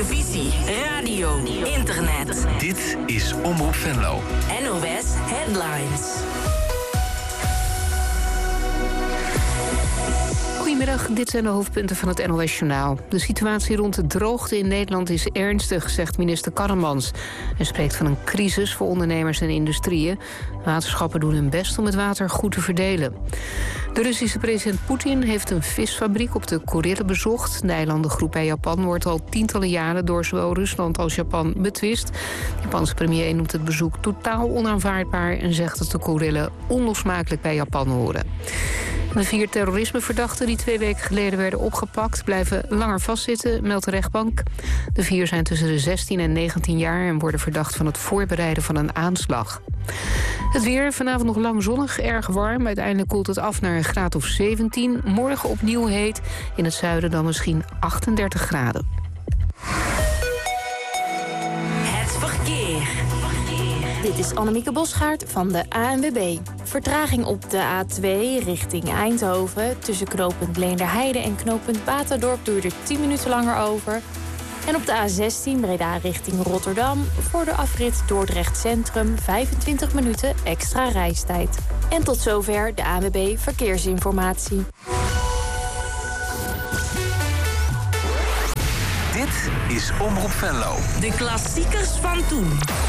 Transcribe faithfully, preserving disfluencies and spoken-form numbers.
televisie, radio, internet. Dit is Omroep Venlo. N O S Headlines. Goedemiddag, dit zijn de hoofdpunten van het N O S-journaal. De situatie rond de droogte in Nederland is ernstig, zegt minister Karremans. Hij spreekt van een crisis voor ondernemers en industrieën. Waterschappen doen hun best om het water goed te verdelen. De Russische president Poetin heeft een visfabriek op de Kurillen bezocht. De eilandengroep bij Japan wordt al tientallen jaren door zowel Rusland als Japan betwist. De Japanse premier noemt het bezoek totaal onaanvaardbaar en zegt dat de Kurillen onlosmakelijk bij Japan horen. De vier terrorismeverdachten die twee weken geleden werden opgepakt blijven langer vastzitten, meldt de rechtbank. De vier zijn tussen de zestien en negentien jaar en worden verdacht van het voorbereiden van een aanslag. Het weer, vanavond nog lang zonnig, erg warm. Uiteindelijk koelt het af naar een graad of zeventien. Morgen opnieuw heet, in het zuiden dan misschien achtendertig graden. Het verkeer. Dit is Annemieke Bosgaard van de A N W B. Vertraging op de A twee richting Eindhoven. Tussen knooppunt Leenderheide en knooppunt Baterdorp duurt er tien minuten langer over. En op de A zestien Breda richting Rotterdam. Voor de afrit Dordrecht Centrum vijfentwintig minuten extra reistijd. En tot zover de A N W B Verkeersinformatie. Dit is Omroep Venlo. De klassiekers van toen.